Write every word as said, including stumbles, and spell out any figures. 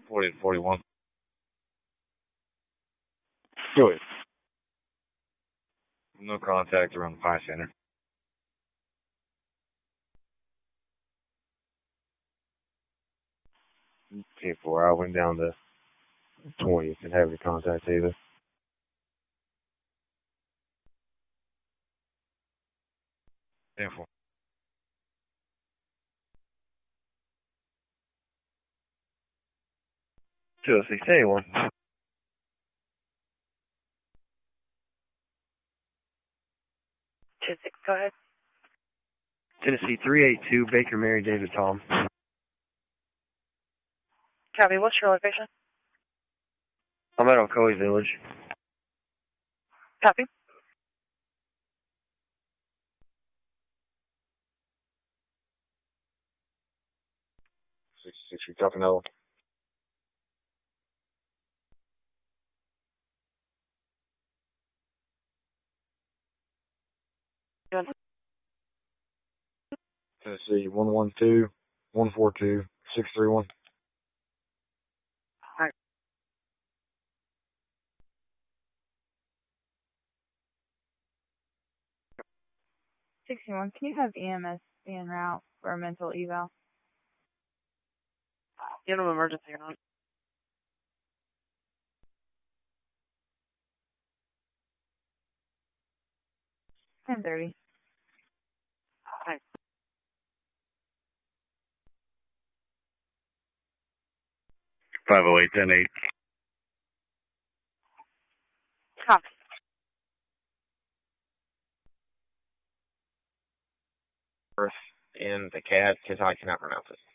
forty to forty-one. Go ahead. No contact around the Pie Center. ten four, I went down to twentieth and haven't contact either. ten four. two oh six, anyone. two six, go ahead. Tennessee three eight two, Baker Mary David Tom. Copy, what's your location? I'm at Ocoee Village. Copy. sixty-six, we talking over. Tennessee one one two, one four two, six three one. Alright. sixty-one, can you have E M S be en route for a mental eval? Get an emergency on. ten thirty. Hi. five oh eight, ten eight. Copy. In the cat, because I cannot pronounce it.